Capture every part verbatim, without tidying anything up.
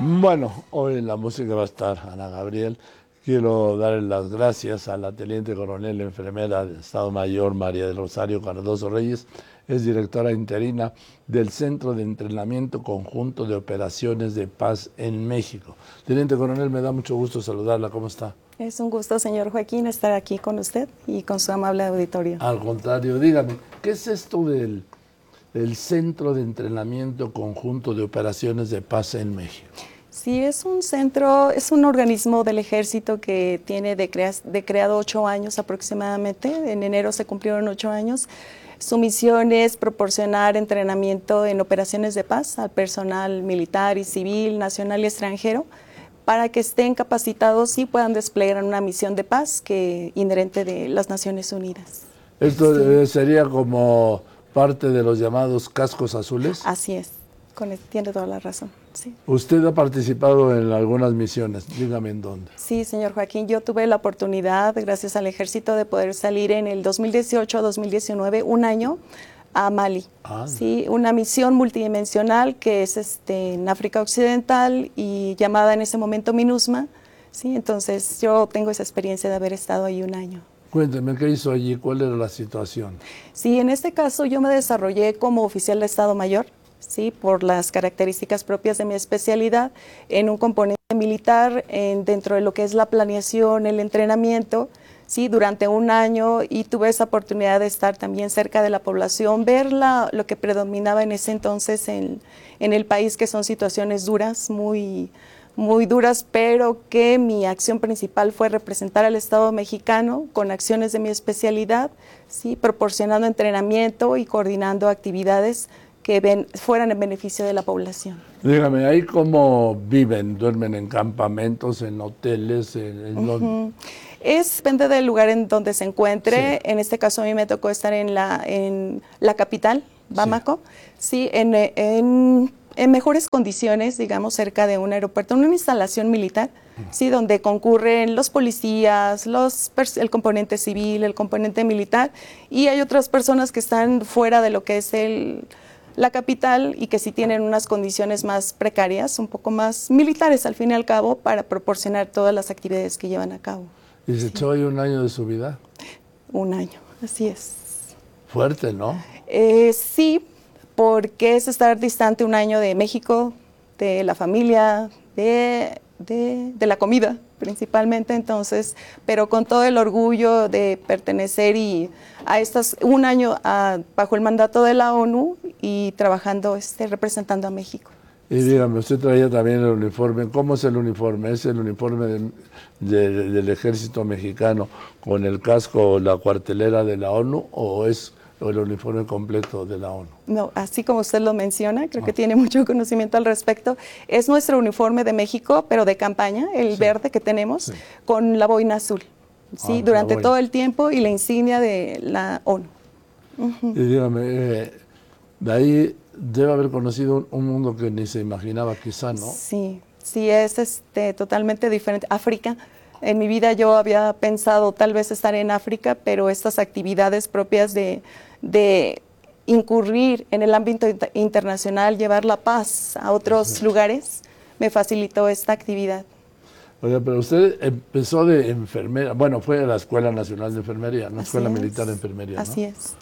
Bueno, hoy en la música va a estar Ana Gabriel. Quiero darle las gracias a la teniente coronel enfermera del Estado Mayor, María del Rosario Cardoso Reyes. Es directora interina del Centro de Entrenamiento Conjunto de Operaciones de Paz en México. Teniente coronel, me da mucho gusto saludarla. ¿Cómo está? Es un gusto, señor Joaquín, estar aquí con usted y con su amable auditorio. Al contrario, dígame, ¿qué es esto del, del Centro de Entrenamiento Conjunto de Operaciones de Paz en México? Sí, es un centro, es un organismo del ejército que tiene de, crea, de creado ocho años aproximadamente. En enero se cumplieron ocho años. Su misión es proporcionar entrenamiento en operaciones de paz al personal militar y civil, nacional y extranjero, para que estén capacitados y puedan desplegar una misión de paz que inherente de las Naciones Unidas. ¿Esto sí. sería como parte de los llamados cascos azules? Así es, con, tiene toda la razón. Sí. ¿Usted ha participado en algunas misiones? Dígame en dónde. Sí, señor Joaquín, yo tuve la oportunidad, gracias al ejército, de poder salir en el dos mil dieciocho a dos mil diecinueve, un año, a Mali. Ah. Sí, una misión multidimensional que es este, en África Occidental y llamada en ese momento MINUSMA. Sí, entonces yo tengo esa experiencia de haber estado ahí un año. Cuénteme, ¿qué hizo allí? ¿Cuál era la situación? Sí, en este caso yo me desarrollé como oficial de Estado Mayor, sí, por las características propias de mi especialidad, en un componente militar, en, dentro de lo que es la planeación, el entrenamiento, sí, durante un año, y tuve esa oportunidad de estar también cerca de la población, ver la, lo que predominaba en ese entonces en, en el país, que son situaciones duras, muy, muy duras, pero que mi acción principal fue representar al Estado mexicano con acciones de mi especialidad, sí, proporcionando entrenamiento y coordinando actividades que ven, fueran en beneficio de la población. Dígame, ¿ahí cómo viven? ¿Duermen en campamentos, en hoteles? En, en uh-huh. Es, depende del lugar en donde se encuentre. Sí. En este caso a mí me tocó estar en la, en la capital, Bamako, sí, sí en, en, en mejores condiciones, digamos, cerca de un aeropuerto, en una instalación militar, sí, donde concurren los policías, los, el componente civil, el componente militar, y hay otras personas que están fuera de lo que es el... la capital y que sí tienen unas condiciones más precarias, un poco más militares al fin y al cabo, para proporcionar todas las actividades que llevan a cabo. ¿Y se sí. echó ahí un año de su vida? Un año, así es. Fuerte, ¿no? Eh, sí, porque es estar distante un año de México, de la familia, de, de, de la comida principalmente, entonces, pero con todo el orgullo de pertenecer y a estas, un año a, bajo el mandato de la ONU y trabajando, este, representando a México. Y dígame, usted traía también el uniforme. ¿Cómo es el uniforme? ¿Es el uniforme de, de, del ejército mexicano con el casco, la cuartelera de la ONU, o es el uniforme completo de la ONU? No, así como usted lo menciona, creo ah. que tiene mucho conocimiento al respecto. Es nuestro uniforme de México, pero de campaña, el sí. verde que tenemos, sí. con la boina azul, ¿sí? Ah, durante todo el tiempo, y la insignia de la ONU. Uh-huh. Y dígame, eh, de ahí debe haber conocido un, un mundo que ni se imaginaba, quizá, ¿no? Sí, sí, es este, totalmente diferente. África. En mi vida yo había pensado tal vez estar en África, pero estas actividades propias de, de incurrir en el ámbito inter internacional, llevar la paz a otros sí. lugares, me facilitó esta actividad. Oye, pero usted empezó de enfermera, bueno, fue a la Escuela Nacional de Enfermería, ¿no? Escuela es. Militar de Enfermería, ¿no? Así es.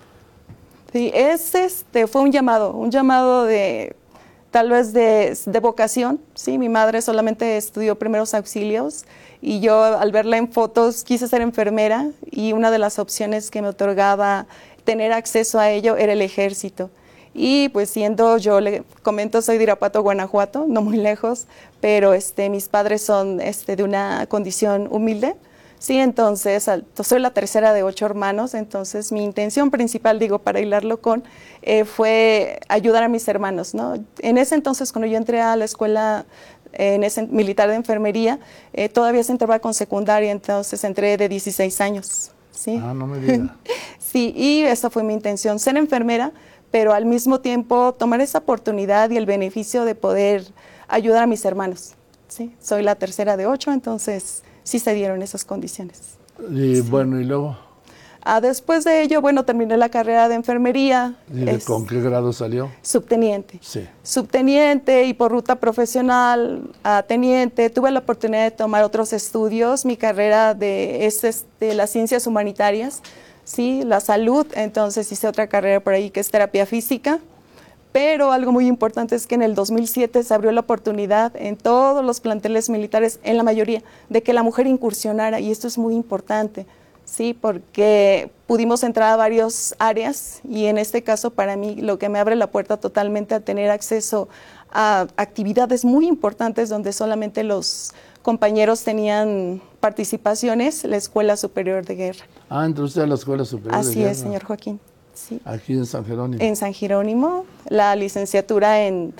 Sí, es, este, fue un llamado, un llamado de... tal vez de, de vocación, sí, mi madre solamente estudió primeros auxilios y yo al verla en fotos quise ser enfermera y una de las opciones que me otorgaba tener acceso a ello era el ejército. Y pues siendo, yo le comento, soy de Irapuato, Guanajuato, no muy lejos, pero este, mis padres son este, de una condición humilde. Sí, entonces soy la tercera de ocho hermanos, entonces mi intención principal, digo, para hilarlo con, eh, fue ayudar a mis hermanos, ¿no? En ese entonces, cuando yo entré a la escuela eh, en ese militar de enfermería, eh, todavía se entraba con secundaria, entonces entré de dieciséis años, ¿sí? Ah, no me diga. Sí, y esa fue mi intención, ser enfermera, pero al mismo tiempo tomar esa oportunidad y el beneficio de poder ayudar a mis hermanos, ¿sí? Soy la tercera de ocho, entonces... sí se dieron esas condiciones. Y sí. bueno, ¿y luego? Ah, después de ello, bueno, terminé la carrera de enfermería. ¿Y de Es con qué grado salió? subteniente. Sí. Subteniente y por ruta profesional a teniente. Tuve la oportunidad de tomar otros estudios. Mi carrera de, es de las ciencias humanitarias, sí, la salud. Entonces hice otra carrera por ahí que es terapia física. Pero algo muy importante es que en el dos mil siete se abrió la oportunidad en todos los planteles militares, en la mayoría, de que la mujer incursionara, y esto es muy importante. Sí, porque pudimos entrar a varias áreas y en este caso para mí lo que me abre la puerta totalmente a tener acceso a actividades muy importantes donde solamente los compañeros tenían participaciones, la Escuela Superior de Guerra. Ah, entró usted a la Escuela Superior Así de Guerra. es, señor Joaquín. Sí. Aquí en San Jerónimo. En San Jerónimo, la licenciatura en,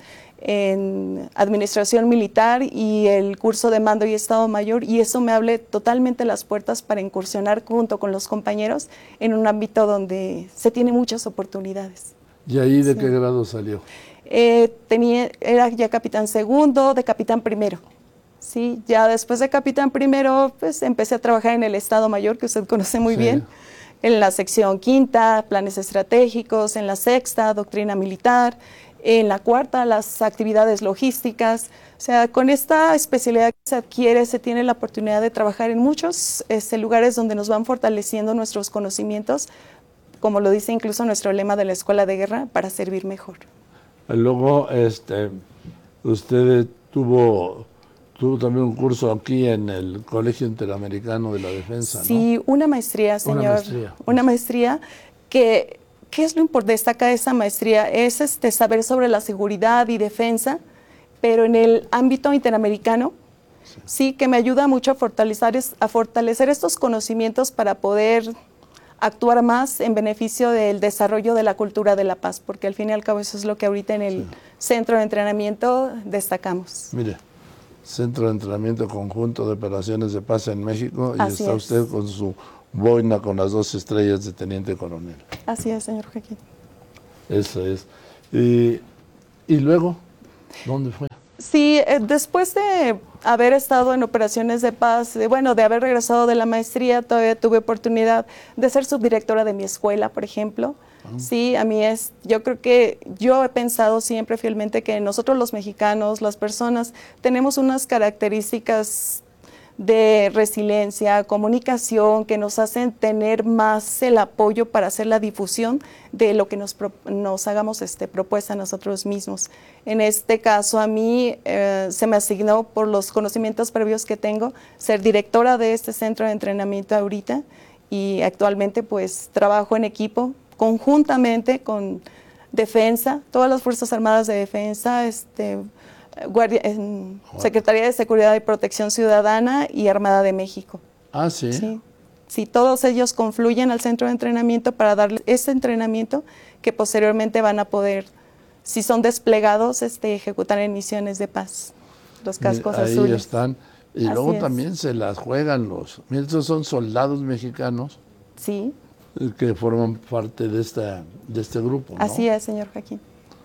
en Administración Militar y el curso de Mando y Estado Mayor, y eso me abre totalmente las puertas para incursionar junto con los compañeros en un ámbito donde se tiene muchas oportunidades. ¿Y ahí de Sí. qué grado salió? Eh, tenía, era ya capitán segundo, de capitán primero. Sí, ya después de capitán primero, pues empecé a trabajar en el Estado Mayor, que usted conoce muy Sí. bien, en la sección quinta, planes estratégicos, en la sexta, doctrina militar, en la cuarta, las actividades logísticas. O sea, con esta especialidad que se adquiere, se tiene la oportunidad de trabajar en muchos este, lugares donde nos van fortaleciendo nuestros conocimientos, como lo dice incluso nuestro lema de la Escuela de Guerra, para servir mejor. Luego, este, usted tuvo, tuvo también un curso aquí en el Colegio Interamericano de la Defensa, Sí, ¿no? una maestría, señor. Una maestría. Una maestría que, ¿qué es lo importante? Destaca esa maestría, es este, saber sobre la seguridad y defensa, pero en el ámbito interamericano, sí, sí que me ayuda mucho a fortalecer, a fortalecer estos conocimientos para poder actuar más en beneficio del desarrollo de la cultura de la paz, porque al fin y al cabo eso es lo que ahorita en el sí. Centro de Entrenamiento destacamos. Mire, Centro de Entrenamiento Conjunto de Operaciones de Paz en México, y Así está es. usted con su boina con las dos estrellas de Teniente Coronel. Así es, señor Joaquín. Eso es. Y, y luego, ¿dónde fue? Sí, eh, después de haber estado en operaciones de paz, de, bueno, de haber regresado de la maestría, todavía tuve oportunidad de ser subdirectora de mi escuela, por ejemplo. Uh-huh. Sí, a mí es, yo creo que yo he pensado siempre fielmente que nosotros los mexicanos, las personas, tenemos unas características de resiliencia, comunicación, que nos hacen tener más el apoyo para hacer la difusión de lo que nos, nos hagamos este, propuesta a nosotros mismos. En este caso, a mí eh, se me asignó, por los conocimientos previos que tengo, ser directora de este centro de entrenamiento ahorita, y actualmente pues trabajo en equipo, conjuntamente con Defensa, todas las Fuerzas Armadas de Defensa, este, Guardia, en Secretaría de Seguridad y Protección Ciudadana y Armada de México. Ah, ¿sí? Sí. Sí, todos ellos confluyen al centro de entrenamiento para darles ese entrenamiento que posteriormente van a poder, si son desplegados, este, ejecutar en misiones de paz, los cascos Ahí azules. Ahí están. Y Así luego es. También se las juegan los... Mira, estos son soldados mexicanos. Sí. Que forman parte de, esta, de este grupo, ¿no? Así es, señor Joaquín.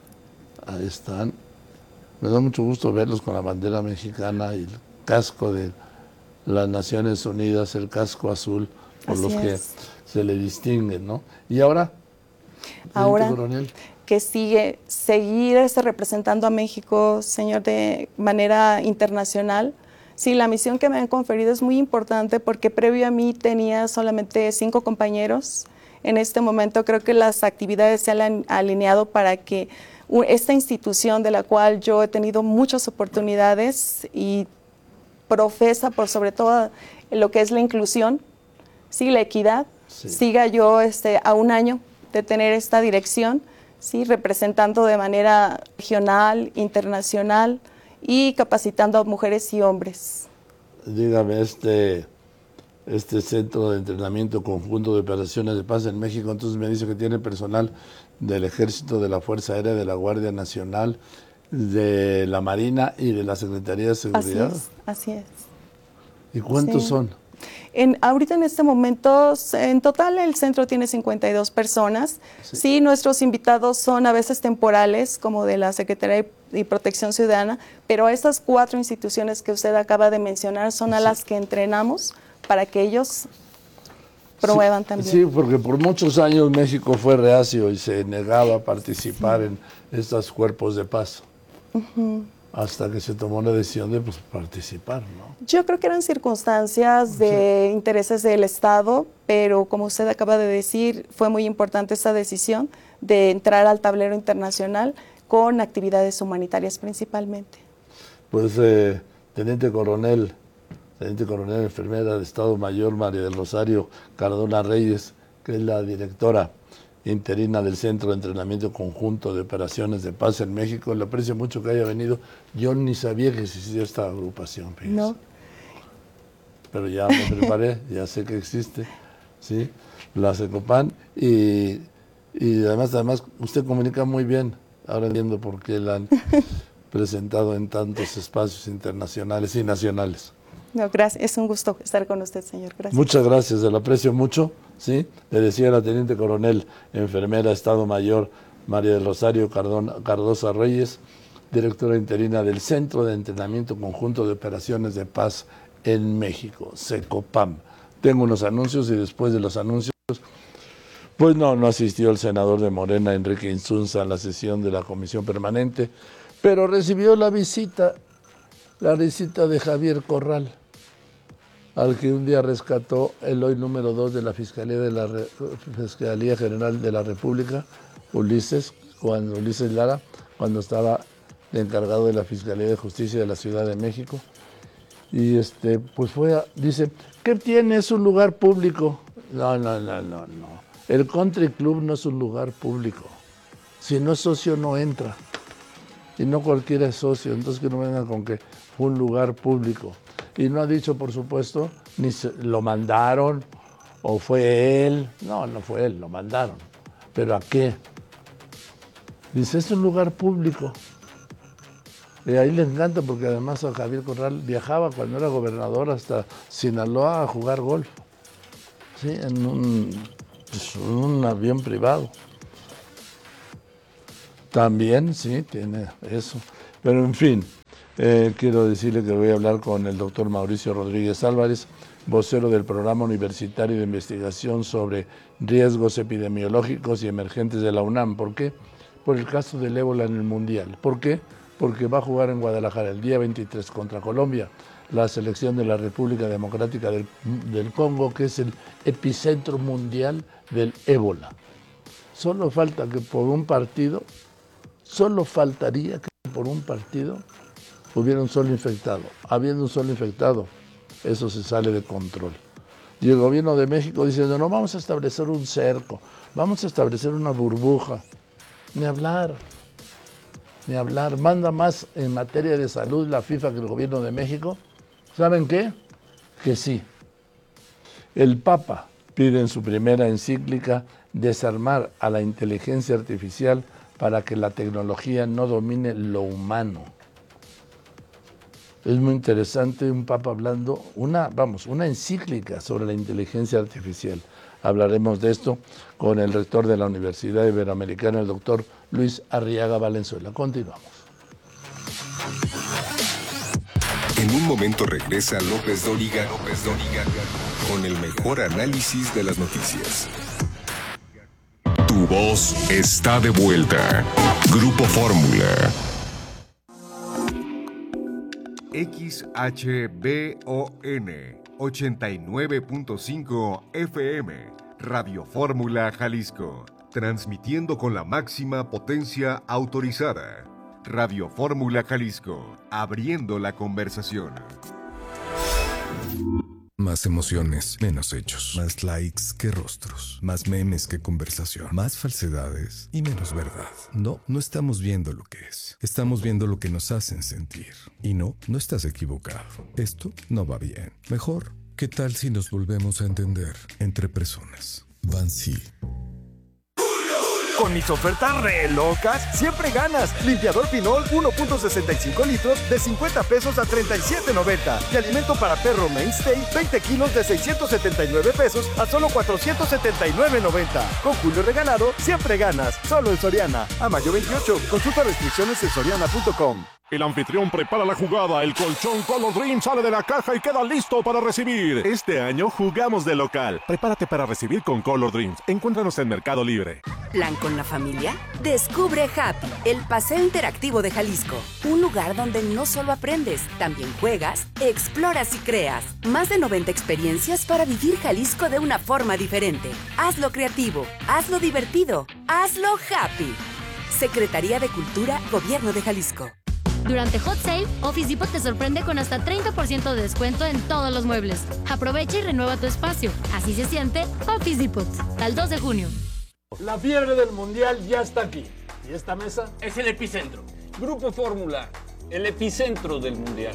Ahí están. Me da mucho gusto verlos con la bandera mexicana y el casco de las Naciones Unidas, el casco azul, por Así los es. que se le distinguen, ¿no? Y ahora, ahora coronel, que sigue, seguir este, representando a México, señor, de manera internacional. Sí, la misión que me han conferido es muy importante porque previo a mí tenía solamente cinco compañeros. En este momento creo que las actividades se han alineado para que esta institución de la cual yo he tenido muchas oportunidades y profesa por sobre todo lo que es la inclusión, sí, la equidad, sí. siga yo este, a un año de tener esta dirección, sí, representando de manera regional, internacional y capacitando a mujeres y hombres. Dígame, este, este Centro de Entrenamiento Conjunto de Operaciones de Paz en México, entonces me dice que tiene personal del Ejército, de la Fuerza Aérea, de la Guardia Nacional, de la Marina y de la Secretaría de Seguridad. Así es. Así es. ¿Y cuántos sí. son? En, ahorita en este momento, en total el centro tiene cincuenta y dos personas. Sí. sí, nuestros invitados son a veces temporales, como de la Secretaría de Protección Ciudadana, pero estas cuatro instituciones que usted acaba de mencionar son a sí. las que entrenamos para que ellos promuevan sí, también. Sí, porque por muchos años México fue reacio y se negaba a participar sí. en estos cuerpos de paz. Uh-huh. Hasta que se tomó la decisión de pues, participar, ¿no? Yo creo que eran circunstancias de sí. intereses del Estado, pero como usted acaba de decir, fue muy importante esa decisión de entrar al tablero internacional con actividades humanitarias principalmente. Pues, eh, Teniente Coronel, Teniente Coronel Enfermera de Estado Mayor María del Rosario Cardona Reyes, que es la directora interina del Centro de Entrenamiento Conjunto de Operaciones de Paz en México. Le aprecio mucho que haya venido. Yo ni sabía que existía esta agrupación. Fíjese. No. Pero ya me preparé, ya sé que existe, ¿sí? La Cecopan. Y, y además, además, usted comunica muy bien. Ahora entiendo por qué la han presentado en tantos espacios internacionales y nacionales. No, gracias. Es un gusto estar con usted, señor. Gracias. Muchas gracias, se lo aprecio mucho. ¿Sí? Le decía a la Teniente Coronel, enfermera, Estado Mayor, María del Rosario Cardona, Cardosa Reyes, directora interina del Centro de Entrenamiento Conjunto de Operaciones de Paz en México, Cecopam. Tengo unos anuncios y después de los anuncios, pues no, no asistió el senador de Morena, Enrique Insunza, a la sesión de la Comisión Permanente, pero recibió la visita, la visita de Javier Corral, al que un día rescató el hoy número dos de la Fiscalía de la Re, Fiscalía General de la República, Ulises, cuando Ulises Lara, cuando estaba de encargado de la Fiscalía de Justicia de la Ciudad de México. Y este, pues fue a, dice, ¿qué tiene? Es un lugar público. No, no, no, no, no. El Country Club no es un lugar público. Si no es socio, no entra. Y no cualquiera es socio, entonces que no vengan con que fue un lugar público. Y no ha dicho, por supuesto, ni se, lo mandaron o fue él. No, no fue él, lo mandaron. ¿Pero a qué? Dice, es un lugar público. Y ahí le encanta porque además a Javier Corral viajaba cuando era gobernador hasta Sinaloa a jugar golf. Sí, en un, pues, un avión privado. También, sí, tiene eso. Pero en fin. Eh, quiero decirle que voy a hablar con el doctor Mauricio Rodríguez Álvarez, vocero del Programa Universitario de Investigación sobre Riesgos Epidemiológicos y Emergentes de la UNAM. ¿Por qué? Por el caso del ébola en el Mundial. ¿Por qué? Porque va a jugar en Guadalajara el día veintitrés contra Colombia, la selección de la República Democrática del, del Congo, que es el epicentro mundial del ébola. Solo falta que por un partido, solo faltaría que por un partido hubiera un solo infectado. Habiendo un solo infectado, eso se sale de control. Y el gobierno de México diciendo, no, vamos a establecer un cerco, vamos a establecer una burbuja. Ni hablar, ni hablar. Manda más en materia de salud la FIFA que el gobierno de México. ¿Saben qué? Que sí. El Papa pide en su primera encíclica desarmar a la inteligencia artificial para que la tecnología no domine lo humano. Es muy interesante un papa hablando, una, vamos, una encíclica sobre la inteligencia artificial. Hablaremos de esto con el rector de la Universidad Iberoamericana, el doctor Luis Arriaga Valenzuela. Continuamos. En un momento regresa López Dóriga, López Dóriga con el mejor análisis de las noticias. Tu voz está de vuelta. Grupo Fórmula. X H B O N ochenta y nueve punto cinco F M, Radio Fórmula Jalisco, transmitiendo con la máxima potencia autorizada. Radio Fórmula Jalisco, abriendo la conversación. Más emociones, menos hechos. Más likes que rostros. Más memes que conversación. Más falsedades y menos verdad. No, no estamos viendo lo que es. Estamos viendo lo que nos hacen sentir. Y no, no estás equivocado. Esto no va bien. Mejor, ¿qué tal si nos volvemos a entender entre personas? Bansi. Con mis ofertas re locas, siempre ganas. Limpiador Pinol uno punto sesenta y cinco litros de cincuenta pesos a treinta y siete noventa. Y alimento para perro Mainstay veinte kilos de seiscientos setenta y nueve pesos a solo cuatrocientos setenta y nueve noventa. Con Julio regalado, siempre ganas. Solo en Soriana. A mayo veintiocho. Consulta restricciones en soriana punto com. El anfitrión prepara la jugada, el colchón Color Dream sale de la caja y queda listo para recibir. Este año jugamos de local. Prepárate para recibir con Color Dreams. Encuéntranos en Mercado Libre. ¿Plan con la familia? Descubre Happy, el paseo interactivo de Jalisco. Un lugar donde no solo aprendes, también juegas, exploras y creas. Más de noventa experiencias para vivir Jalisco de una forma diferente. Hazlo creativo, hazlo divertido, hazlo happy. Secretaría de Cultura, Gobierno de Jalisco. Durante Hot Sale, Office Depot te sorprende con hasta treinta por ciento de descuento en todos los muebles. Aprovecha y renueva tu espacio. Así se siente Office Depot. Al dos de junio. La fiebre del Mundial ya está aquí. ¿Y esta mesa? Es el epicentro. Grupo Fórmula, el epicentro del Mundial.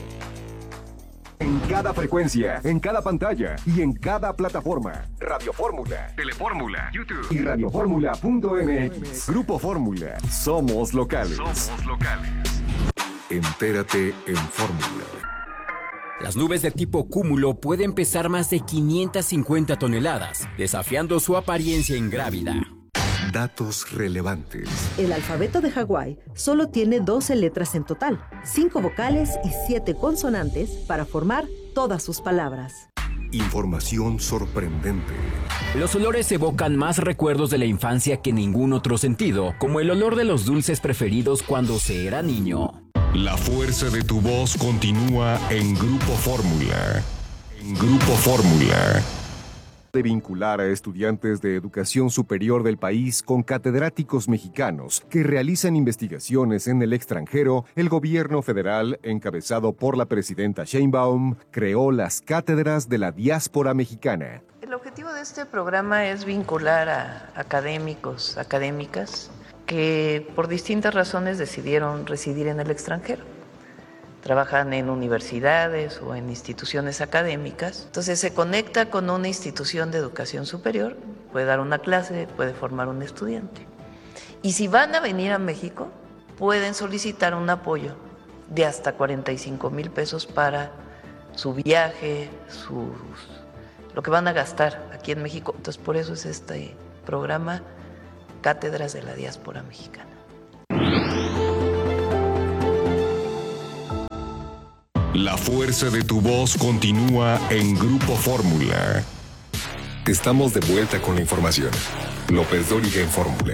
En cada frecuencia, en cada pantalla y en cada plataforma. Radio Fórmula, Telefórmula, YouTube y radioformula punto m x. Grupo Fórmula. Somos locales. Somos locales. Entérate en Fórmula. Las nubes de tipo cúmulo pueden pesar más de quinientas cincuenta toneladas, desafiando su apariencia ingrávida. Datos relevantes. El alfabeto de Hawái solo tiene doce letras en total, cinco vocales y siete consonantes para formar todas sus palabras. Información sorprendente. Los olores evocan más recuerdos de la infancia que ningún otro sentido, como el olor de los dulces preferidos cuando se era niño. La fuerza de tu voz continúa en Grupo Fórmula. En Grupo Fórmula. De vincular a estudiantes de educación superior del país con catedráticos mexicanos que realizan investigaciones en el extranjero, el gobierno federal, encabezado por la presidenta Sheinbaum, creó las cátedras de la diáspora mexicana. El objetivo de este programa es vincular a académicos, académicas, que por distintas razones decidieron residir en el extranjero. Trabajan en universidades o en instituciones académicas. Entonces se conecta con una institución de educación superior, puede dar una clase, puede formar un estudiante. Y si van a venir a México, pueden solicitar un apoyo de hasta cuarenta y cinco mil pesos para su viaje, sus, lo que van a gastar aquí en México. Entonces por eso es este programa Cátedras de la Diáspora Mexicana. La fuerza de tu voz continúa en Grupo Fórmula. Estamos de vuelta con la información. López Dóriga en Fórmula.